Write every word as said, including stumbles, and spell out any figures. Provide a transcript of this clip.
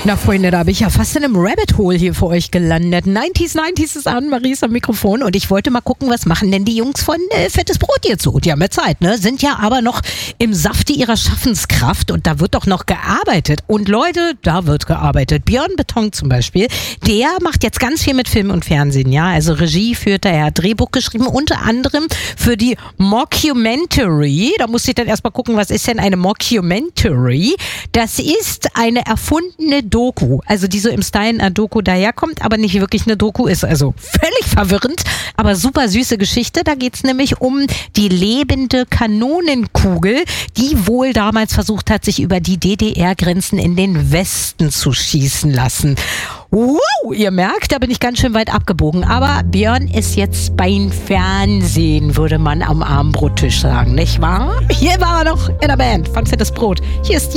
Na Freunde, da bin ich ja fast in einem Rabbit Hole hier für euch gelandet. neunziger, neunziger ist an, Maries am Mikrofon und ich wollte mal gucken, was machen denn die Jungs von äh, Fettes Brot jetzt so? Die haben ja Zeit, ne? Sind ja aber noch im Safte ihrer Schaffenskraft und da wird doch noch gearbeitet. Und Leute, da wird gearbeitet. Björn Beton zum Beispiel, der macht jetzt ganz viel mit Film und Fernsehen, ja? Also Regie führt er, er hat Drehbuch geschrieben, unter anderem für die Mockumentary. Da musste ich dann erstmal gucken, was ist denn eine Mockumentary? Das ist eine erfundene Doku, also die so im Style einer Doku daherkommt, aber nicht wirklich eine Doku ist. Also völlig verwirrend, aber super süße Geschichte. Da geht's nämlich um die lebende Kanonenkugel, die wohl damals versucht hat, sich über die D D R-Grenzen in den Westen zu schießen lassen. Wow, ihr merkt, da bin ich ganz schön weit abgebogen. Aber Björn ist jetzt beim Fernsehen, würde man am Abendbrottisch sagen, nicht wahr? Hier war er noch in der Band von Fettes Brot. Hier ist die